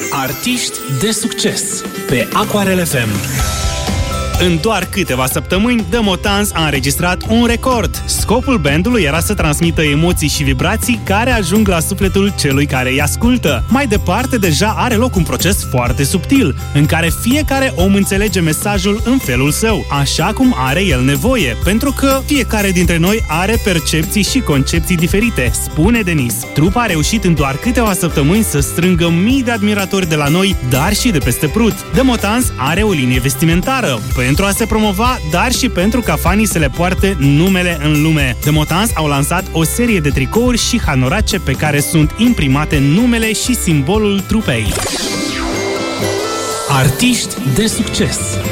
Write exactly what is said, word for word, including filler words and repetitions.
Artiști de succes pe Aquarel F M. În doar câteva săptămâni, The Motans a înregistrat un record. Scopul bandului era să transmită emoții și vibrații care ajung la sufletul celui care îi ascultă. Mai departe, deja are loc un proces foarte subtil, în care fiecare om înțelege mesajul în felul său, așa cum are el nevoie, pentru că fiecare dintre noi are percepții și concepții diferite, spune Denis. Trupa a reușit în doar câteva săptămâni să strângă mii de admiratori de la noi, dar și de peste Prut. The Motans are o linie vestimentară, pentru a se promova, dar și pentru ca fanii să le poarte numele în lume. The Motans au lansat o serie de tricouri și hanorace pe care sunt imprimate numele și simbolul trupei. Artiști de succes